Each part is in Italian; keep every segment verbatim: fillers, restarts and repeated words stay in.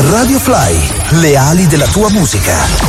Radio Fly, le ali della tua musica.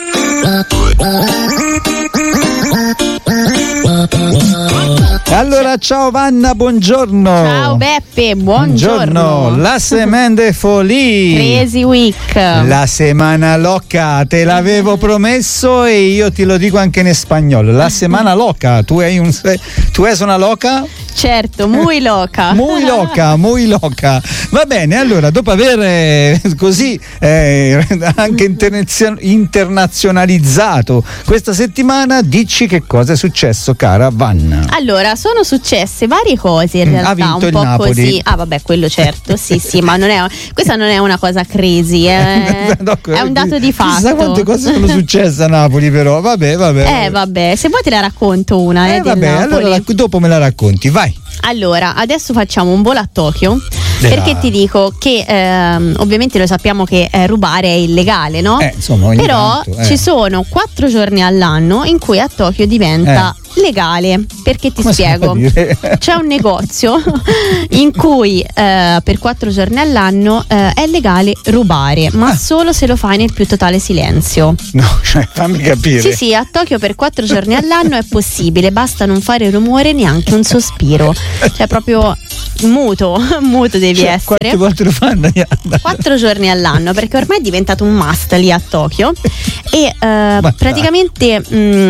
Allora, ciao Vanna, buongiorno. Ciao Beppe, buongiorno. Buongiorno. La semaine de folie. Crazy Week. La semana loca, te l'avevo promesso e io ti lo dico anche in spagnolo. La semana loca, tu hai un tu hai una loca? Certo, muy loca. Muy loca, muy loca. Va bene, allora, dopo aver eh, così eh, anche internazio- internazionalizzato questa settimana, dici che cosa è successo, cara Vanna. Allora, sono successe varie cose in realtà, ha vinto un po' il Napoli. così. Ah, vabbè, quello certo, sì, sì, ma non è, questa non è una cosa crazy, è, no, è un dato di fatto. Chissà quante cose sono successe a Napoli, però, vabbè, vabbè. Eh, vabbè, se vuoi te la racconto una, eh, Eh, del vabbè, Napoli. allora la- dopo me la racconti, vai. Allora, adesso facciamo un volo a Tokyo, perché ti dico che ehm, ovviamente lo sappiamo che eh, rubare è illegale, no? Eh, insomma, ogni Però tanto, eh. ci sono quattro giorni all'anno in cui a Tokyo diventa legale, perché ti Come si spiego. può dire? C'è un negozio in cui eh, per quattro giorni all'anno eh, è legale rubare, ma Ah. solo se lo fai nel più totale silenzio. No, cioè, fammi capire. Sì, sì, a Tokyo per quattro giorni all'anno è possibile, basta non fare rumore, neanche un sospiro. Cioè proprio muto, muto devi Cioè, essere. quante volte lo fanno? Quattro giorni all'anno, perché ormai è diventato un must lì a Tokyo. E eh, dai. praticamente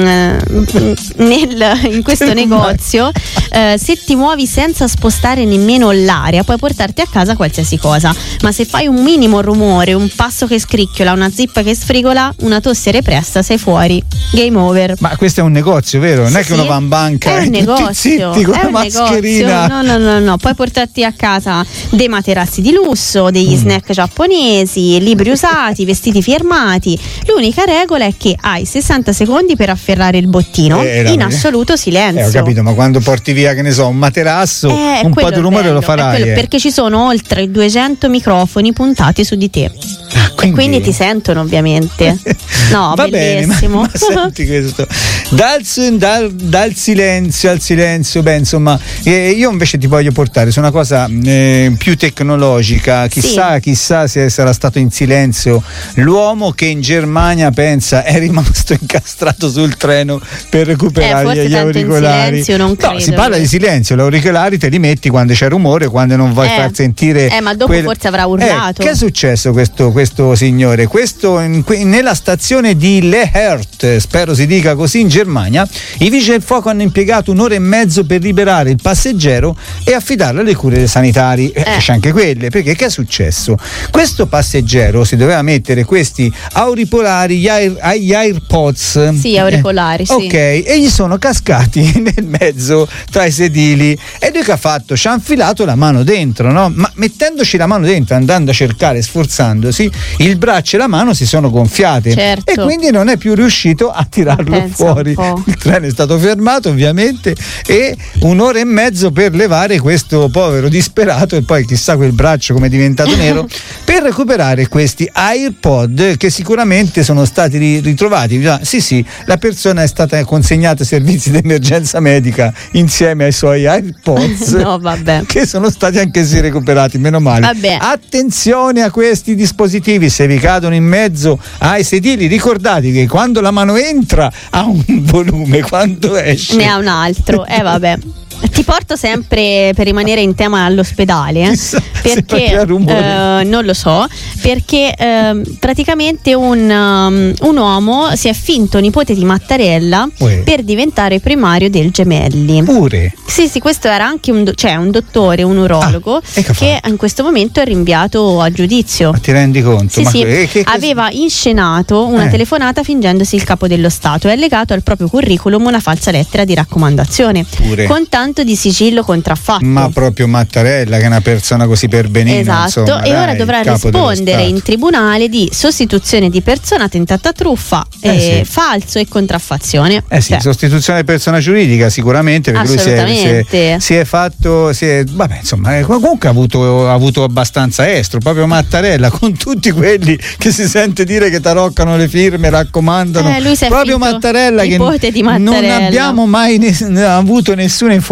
mh, nel, in questo negozio eh, se ti muovi senza spostare nemmeno l'aria puoi portarti a casa qualsiasi cosa, ma se fai un minimo rumore, un passo che scricchiola, una zippa che sfrigola, una tosse repressa, sei fuori, game over. Ma questo è un negozio, vero? Non Sì, è che uno sì. va in banca È e un tutti negozio, zitti con è la un mascherina. negozio. No, no, no, no, puoi portarti a casa dei materassi di lusso, degli Mm. snack giapponesi, libri usati, vestiti firmati. L'unica regola è che hai sessanta secondi per afferrare il bottino Eh, la- in assoluto silenzio. Eh, ho capito, ma quando porti via, che ne so, un materasso, Eh, un po' quello di è rumore bello, lo è farai. quello, eh. perché ci sono oltre duecento microfoni puntati su di te. Ah, E quindi ti sentono, ovviamente. No, Va bene, ma, bellissimo. ma senti questo. Dal, dal- dal silenzio al silenzio, beh, insomma, eh, io invece ti voglio portare su una cosa eh, più tecnologica. Chissà, Sì. chissà se sarà stato in silenzio l'uomo che in Germania pensa è rimasto incastrato sul treno per recuperare Eh, forse gli tanto in auricolari. silenzio non no, credo. si parla di silenzio, gli auricolari te li metti quando c'è rumore, quando non vuoi Eh. far sentire. Eh, ma dopo quel- forse avrà Eh, urlato. che è successo questo, questo signore? Questo in- que- nella stazione di Lehert, spero si dica così, in Germania, i vigili del fuoco hanno impiegato un'ora e mezzo per liberare il passeggero e affidarlo alle cure sanitarie. Eh, Eh. C'è anche quelle, perché che è successo? Questo passeggero si doveva mettere questi auricolari, gli, Air, gli AirPods. Sì, auricolari, sì. Ok, e gli sono cascati nel mezzo tra i sedili. E lui che ha fatto? Ci ha infilato la mano dentro, no? Ma mettendoci la mano dentro, andando a cercare, sforzandosi, il braccio e la mano si sono gonfiate. Certo. E quindi non è più riuscito a tirarlo Ma pensa fuori. un po'. Il treno è stato fermato, ovviamente, e un'ora e mezzo per levare questo povero disperato, e poi chissà quel braccio come è diventato nero, per recuperare questi AirPod che sicuramente sono stati ri- ritrovati. Ah, sì, sì, la persona è stata consegnata ai servizi di emergenza medica insieme ai suoi AirPods. No, vabbè. Che sono stati anch'essi recuperati, meno male. Vabbè. Attenzione a questi dispositivi, se vi cadono in mezzo ai sedili, ricordate che quando la mano entra ha un volume, quando esce Ne ha un altro, eh vabbè. Ti porto sempre, per rimanere in tema, all'ospedale, eh, Chissà se perché faceva rumore. eh, non lo so, perché ehm, praticamente un, um, un uomo si è finto nipote di Mattarella Uè. per diventare primario del Gemelli. pure. Sì, sì, questo era anche un, do- cioè un dottore, un urologo, Ah, e che ha che fatto? in questo momento è rinviato a giudizio. Ma ti rendi conto? Sì, Ma sì, che- che- aveva inscenato una Eh. telefonata fingendosi il capo dello Stato e ha legato al proprio curriculum una falsa lettera di raccomandazione Pure. con tanto di sigillo contraffatto. Ma proprio Mattarella, che è una persona così perbenina, Esatto, insomma, e ora dai, dovrà il capo dello rispondere Stato. in tribunale di sostituzione di persona, tentata truffa, Eh, eh, sì. falso e contraffazione. Eh sì, Cioè, sostituzione di persona giuridica sicuramente, perché lui si è, si, è, Assolutamente. si è fatto, si è, vabbè, insomma, eh, comunque ha avuto, ha avuto abbastanza estro, proprio Mattarella, con tutti quelli che si sente dire che taroccano le firme, raccomandano, Eh, lui si è proprio finto Mattarella, che nipote di non Mattarella. abbiamo mai ne- avuto nessuna informazione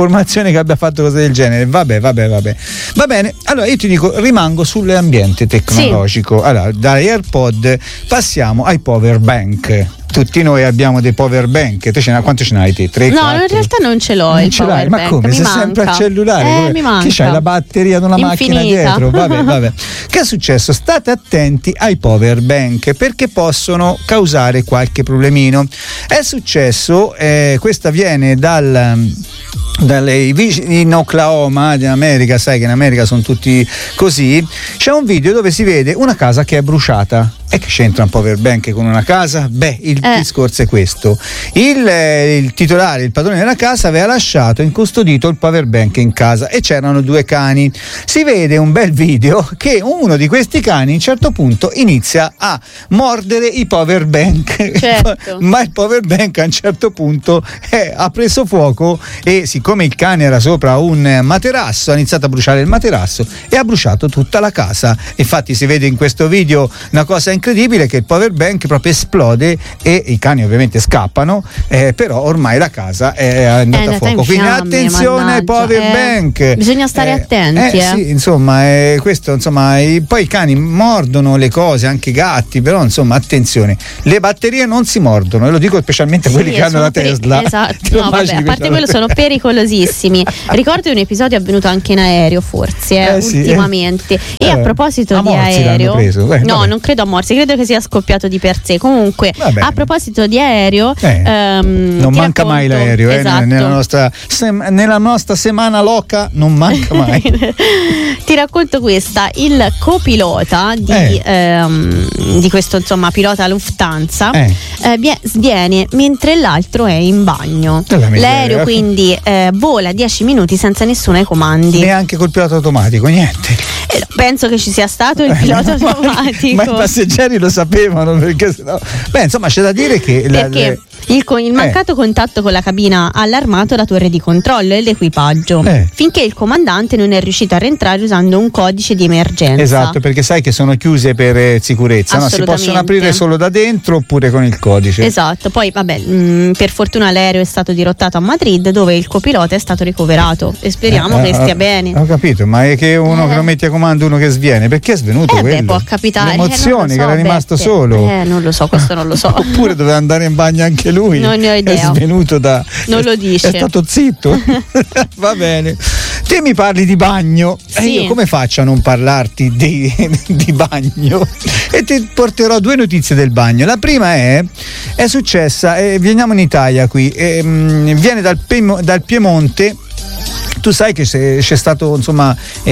informazione che abbia fatto cose del genere. Vabbè, vabbè, vabbè. Va bene, allora io ti dico, rimango sull'ambiente tecnologico. Sì. Allora, dagli AirPod passiamo ai power bank. Tutti noi abbiamo dei power bank. Te ce n'hai, quanto ce n'hai te? tre, no, quattro? In realtà non ce l'ho. Non il ce power l'hai? bank. Ma come? Mi Sei manca. sempre al cellulare? Eh, come? mi manca. Che c'hai la batteria di una Infinita. macchina dietro? Vabbè, vabbè. Che è successo? State attenti ai power bank perché possono causare qualche problemino. È successo, eh, questa viene dal dalle, in Oklahoma, in America, sai che in America sono tutti così. C'è un video dove si vede una casa che è bruciata. E che c'entra un power bank con una casa? Beh, il eh. discorso è questo: il, eh, il titolare, il padrone della casa aveva lasciato incustodito il power bank in casa e c'erano due cani. Si vede un bel video che uno di questi cani a un certo punto inizia a mordere i power bank. Certo. Ma il power bank a un certo punto eh, ha preso fuoco e siccome il cane era sopra un materasso ha iniziato a bruciare il materasso e ha bruciato tutta la casa. Infatti si vede in questo video una cosa incredibile, che il power bank proprio esplode e i cani ovviamente scappano, eh, però ormai la casa è andata, è andata a fuoco. Quindi fiamme, attenzione ai power eh, bank. Bisogna stare eh, attenti. Eh, eh. Sì, insomma, eh, questo insomma, i, poi i cani mordono le cose, anche i gatti, però insomma attenzione, le batterie non si mordono, e lo dico specialmente sì, quelli che hanno la peri- Tesla. Esatto, no, vabbè, a parte quello sono pericolosissimi. Ricordo un episodio avvenuto anche in aereo, forse eh, eh, sì, ultimamente. Eh. E Eh, a proposito a di Morsi aereo, preso. Eh, no, vabbè. non credo a Morsi, credo che sia scoppiato di per sé. Comunque, Vabbè. a proposito di aereo, Eh, ehm, non ti manca racconto, mai l'aereo, eh, esatto. nella, nostra, sem- nella nostra settimana loca non manca mai. Ti racconto questa: il copilota di, Eh. ehm, di questo insomma pilota Lufthansa Eh. eh, vie- sviene mentre l'altro è in bagno. Della miseria. L'aereo quindi eh, vola dieci minuti senza nessuno ai comandi. Neanche col pilota automatico, niente. Eh, penso che ci sia stato il pilota ma, automatico. ma i passeggeri lo sapevano, perché sennò. Beh, insomma, c'è da dire che la- Perché il, con- il mancato eh. contatto con la cabina ha allarmato la torre di controllo e l'equipaggio, eh. finché il comandante non è riuscito a rientrare usando un codice di emergenza. Esatto, perché sai che sono chiuse per eh, sicurezza, no? Si possono aprire solo da dentro oppure con il codice. Esatto, poi vabbè, mh, per fortuna l'aereo è stato dirottato a Madrid, dove il copilota è stato ricoverato e speriamo Eh, che stia ho, bene. Ho capito, ma è che uno Eh. che lo metti a comando, uno che sviene, perché è svenuto Eh quello? beh, può capitare. L'emozione, eh, non lo so, che era rimasto Beppe. solo. Eh, non lo so, questo non lo so. Oppure doveva andare in bagno anche lui. Non ne ho idea. È svenuto da. Non lo dice. È stato zitto. Va bene. Te mi parli di bagno. E Sì. io come faccio a non parlarti di, di bagno? E ti porterò due notizie del bagno. La prima è, è successa, eh, veniamo in Italia qui, eh, mh, viene dal, Piem- dal Piemonte. Tu sai che c'è, c'è stato insomma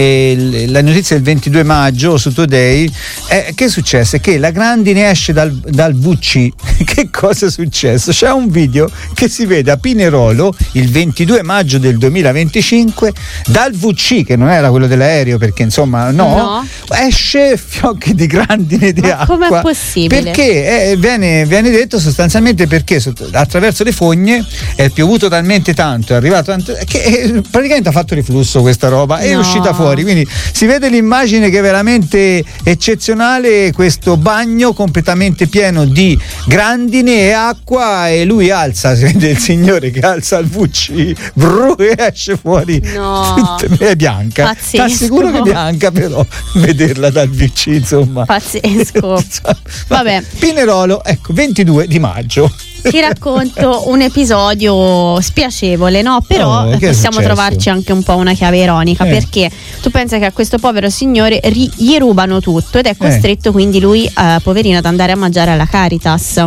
eh, la notizia del ventidue maggio su Today. Eh, che è successo? Che la Grandine esce dal, dal V C. Che cosa è successo? C'è un video che si vede a Pinerolo il ventidue maggio del duemilaventicinque dal V C, che non era quello dell'aereo, perché insomma no, No. esce fiocchi di grandine di Ma acqua. com'è possibile? Perché eh, viene, viene detto sostanzialmente perché sotto, attraverso le fogne è piovuto talmente tanto, è arrivato tanto, che eh, praticamente ha fatto riflusso questa roba, è No. uscita fuori, quindi si vede l'immagine che è veramente eccezionale, questo bagno completamente pieno di grandine e acqua, e lui alza, si vede il signore che alza il V C, bru, e esce fuori. No. È bianca, Pazzesco. t'assicuro che è bianca, però vederla dal V C insomma Pazzesco. Vabbè. Pinerolo, ecco, ventidue di maggio. Ti racconto un episodio spiacevole, no? Però Oh, che è possiamo successo? trovarci anche un po' una chiave ironica, Eh. perché tu pensa che a questo povero signore ri- gli rubano tutto ed è costretto quindi lui, eh, poverino, ad andare a mangiare alla Caritas.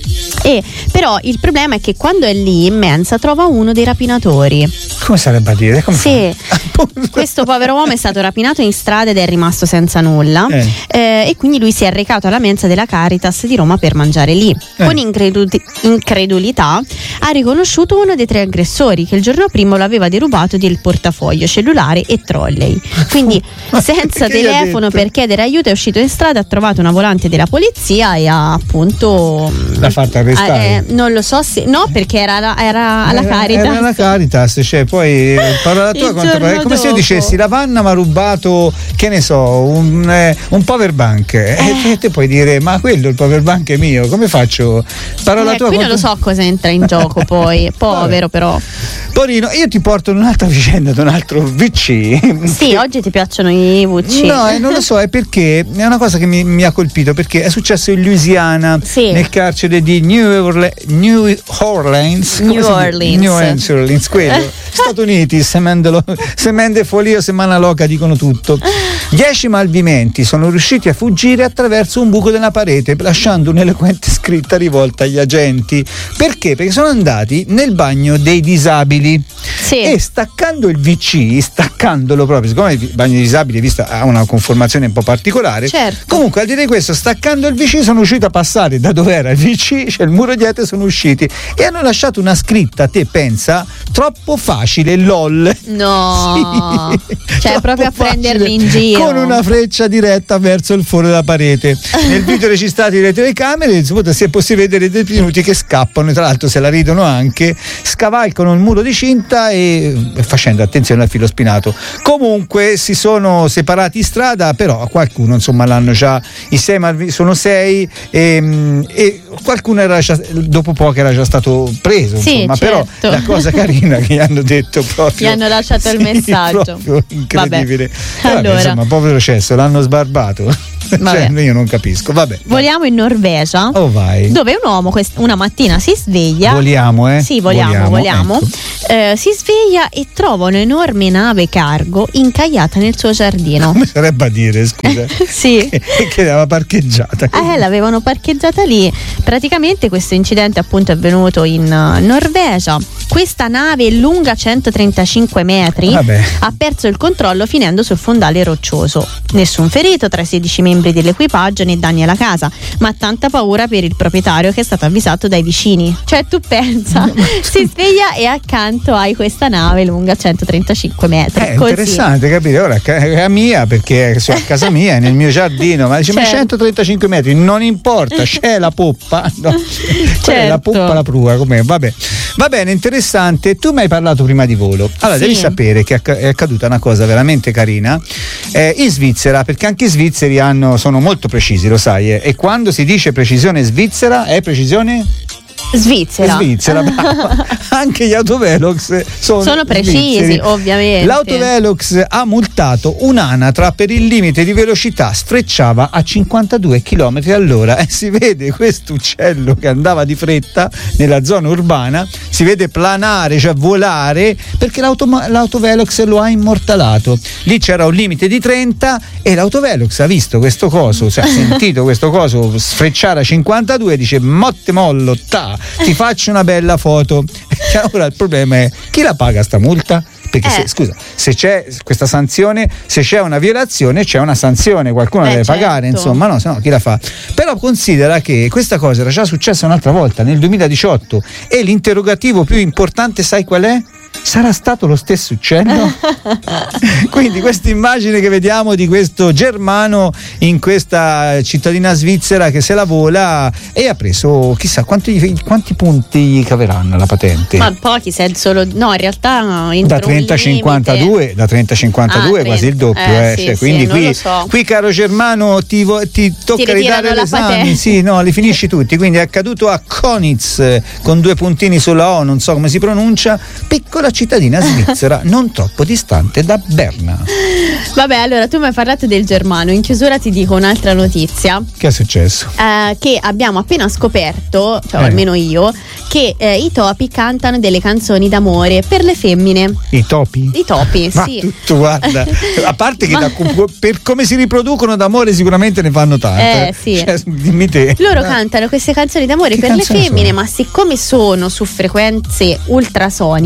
E però il problema è che quando è lì in mensa trova uno dei rapinatori. Come sarebbe a dire? Come Sì, fa? questo povero uomo è stato rapinato in strada ed è rimasto senza nulla, Eh. eh, e quindi lui si è recato alla mensa della Caritas di Roma per mangiare lì. Eh. Con incredu- incredulità ha riconosciuto uno dei tre aggressori che il giorno prima lo aveva derubato del portafoglio, cellulare e trolley. Quindi senza Che gli ha telefono detto? per chiedere aiuto è uscito in strada, ha trovato una volante della polizia e ha appunto L'ha fatto arrestare? Eh, non lo so se no, perché era, era alla era, Caritas. Era alla Caritas, cioè poi parola tua quanto pare, come se io dicessi la Vanna mi ha rubato, che ne so, un, eh, un power bank eh. e te puoi dire ma quello il power bank è mio, come faccio? Parola eh, tua qui quanto... non lo so cosa entra in gioco poi, povero però. Porino, io ti porto in un'altra vicenda, di un altro V C. Sì, che... oggi ti piacciono i V C. No, eh, non lo so, è perché è una cosa che mi, mi ha colpito, perché è successo in Louisiana, sì. nel carcere di New Orleans, New Orleans, New Orleans, New Orleans, quello, Stati Uniti, semende folio, semana loca, dicono tutto. Dieci malviventi sono riusciti a fuggire attraverso un buco della parete, lasciando un'eloquente scritta rivolta agli agenti. Perché? Perché sono andati nel bagno dei disabili, sì. e staccando il V C, staccandolo proprio, siccome il bagno dei disabili vista ha una conformazione un po' particolare, certo. comunque al dire questo, staccando il V C sono riusciti a passare da dove era il V C, c'è il muro dietro, e sono usciti e hanno lasciato una scritta, te pensa, troppo facile, lol. No, sì, cioè proprio a prenderli in giro con una freccia diretta verso il foro della parete. Nel video registrato dalle telecamere si è possibile vedere i detenuti che scappano e tra l'altro se la ridono anche, scavalcano il muro di cinta e facendo attenzione al filo spinato. Comunque si sono separati in strada, però a qualcuno insomma l'hanno già, i sei malvi, sono sei e, e qualcuno era già, dopo poco era già stato preso, sì, insomma, certo. Però la cosa carina che gli hanno detto proprio, gli hanno lasciato sì, il messaggio, proprio incredibile. Vabbè. Vabbè, allora. Insomma, povero cesso, l'hanno sbarbato. Cioè, io non capisco. Vabbè. Voliamo in Norvegia, oh, vai. dove un uomo quest- una mattina si sveglia. Voliamo, eh? Sì, vogliamo, vogliamo. Ecco. Eh, si sveglia e trova un'enorme nave cargo incagliata nel suo giardino. Come sarebbe a dire, scusa? Sì. Che, che l'aveva parcheggiata. Eh, l'avevano parcheggiata lì. Praticamente questo incidente appunto è avvenuto in uh, Norvegia. Questa nave lunga centotrentacinque metri Vabbè. ha perso il controllo finendo sul fondale roccioso. Nessun ferito tra i sedici membri dell'equipaggio né danni alla casa, ma tanta paura per il proprietario che è stato avvisato dai vicini. Cioè tu pensa, si sveglia e accanto hai questa nave lunga centotrentacinque metri. È così. Interessante capire, ora è a mia perché sono a casa mia, è nel mio giardino, ma dice certo. ma centotrentacinque metri, non importa, c'è la poppa, no, certo. C'è la poppa, la prua, com'è? Vabbè. Va bene, interessante. Tu mi hai parlato prima di volo. Allora, sì. Devi sapere che è accaduta una cosa veramente carina eh, in Svizzera, perché anche i svizzeri hanno, sono molto precisi, lo sai, eh, e quando si dice precisione svizzera è precisione Svizzera. Svizzera, brava. Anche gli autovelox sono, sono precisi, svizzeri. Ovviamente. L'autovelox ha multato un'anatra per il limite di velocità, sfrecciava a cinquantadue chilometri all'ora e si vede questo uccello che andava di fretta nella zona urbana, si vede planare, cioè volare, perché l'auto, l'autovelox lo ha immortalato. Lì c'era un limite di trenta e l'autovelox ha visto questo coso, cioè ha sentito questo coso sfrecciare a cinquantadue e dice motte mollo, ta, ti faccio una bella foto. E ora il problema è chi la paga sta multa? Perché se, eh. scusa, se c'è questa sanzione, se c'è una violazione c'è una sanzione, qualcuno eh, la deve certo. pagare, insomma, no, se no chi la fa? Però considera che questa cosa era già successa un'altra volta nel duemiladiciotto e l'interrogativo più importante sai qual è? Sarà stato lo stesso uccello? Quindi questa immagine che vediamo di questo germano in questa cittadina svizzera che se la vola e ha preso chissà quanti, quanti punti gli caveranno la patente. Ma pochi, se è solo no, in realtà da trenta a cinquantadue, da trenta a cinquantadue ah, quasi il doppio, eh, eh, sì, cioè, sì, quindi qui, so. qui caro germano ti, vo- ti tocca ti ridare l'esame, sì, no, li finisci tutti. Quindi è accaduto a Konitz con due puntini sulla O, non so come si pronuncia, piccola cittadina svizzera non troppo distante da Berna. Vabbè, allora tu mi hai parlato del germano, in chiusura ti dico un'altra notizia. Che è successo? Eh, che abbiamo appena scoperto, cioè eh. almeno io, che eh, i topi cantano delle canzoni d'amore per le femmine. I topi? I topi, ma sì. Tutto, guarda, a parte che ma... da, per come si riproducono d'amore sicuramente ne fanno tante. Eh, sì. Cioè, dimmi te. Loro eh. cantano queste canzoni d'amore che per le femmine, sono? ma siccome sono su frequenze ultrasoniche, lo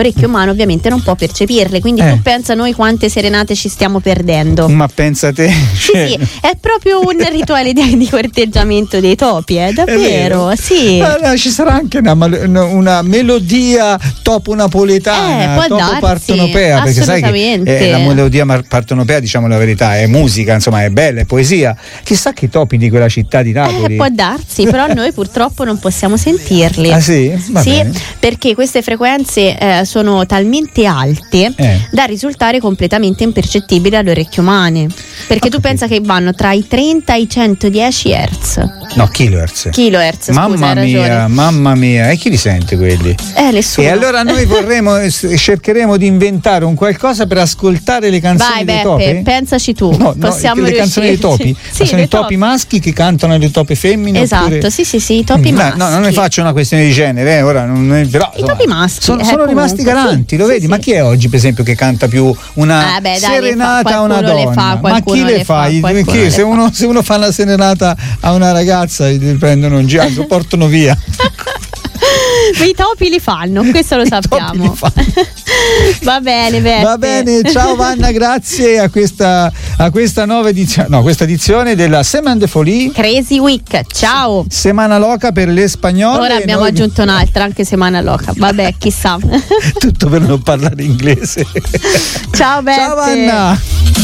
l'orecchio umano ovviamente non può percepirle, quindi Eh. tu pensa noi quante serenate ci stiamo perdendo. Ma pensa te. Sì, sì, è proprio un rituale di, di corteggiamento dei topi, è davvero, vero. sì. Allora, ci sarà anche una, mal- una melodia topo napoletana, Eh, può topo darsi, partenopea, perché sai che assolutamente. eh, la melodia mar- partenopea, diciamo la verità, è musica, insomma, è bella, è poesia. Chissà che topi di quella città di Napoli. Eh, può darsi, però noi purtroppo non possiamo sentirli. Ah sì? Va Sì, bene. perché queste frequenze eh, sono talmente alte Eh. da risultare completamente impercettibili alle orecchie umane. Perché Ho tu capito. pensa che vanno tra i trenta e i centodieci hertz. No, kilohertz. Kilohertz, scusa, Mamma hai mia, ragione. mamma mia, e chi li sente quelli? Eh, nessuno. E allora noi vorremmo, eh, cercheremo di inventare un qualcosa per ascoltare le canzoni Vai dei Beppe, topi? pensaci tu. No, no, Possiamo le canzoni dei topi? riuscirci. Ma Sì, sono dei i topi topi. maschi che cantano le topi femmine? Esatto, oppure... sì, sì, sì, i topi Mm, maschi. No, non ne faccio una questione di genere, eh, ora non ne- però, I insomma, topi maschi, sono, eh, sono comunque, rimasti galanti, sì, lo sì, vedi? sì. Ma chi è oggi, per esempio, che canta più una Eh, beh, dai, le fa- serenata a una qualcuno le donna? fa, Ma qualcuno chi le le fa? fa, I- qualcuno chi- le se, fa. uno, se uno fa una serenata a una ragazza, li prendono in giro, lo portano via. I topi li fanno, questo lo I topi sappiamo. li fanno. Va bene, Beppe. Va bene, ciao Vanna, grazie a questa, a questa nuova edizione, no, questa edizione della Semaine de Folie. Crazy Week, ciao. Semana loca per le spagnole. Ora abbiamo Noi- aggiunto un'altra, anche settimana loca. Vabbè, chissà. Tutto per non parlare inglese. Ciao Beppe. Ciao Vanna.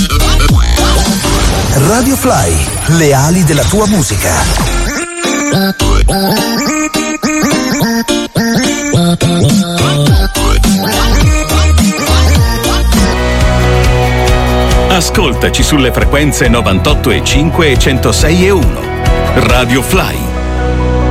Radio Fly, le ali della tua musica. Ascoltaci sulle frequenze novantotto e cinque e centosei e uno. Radio Fly.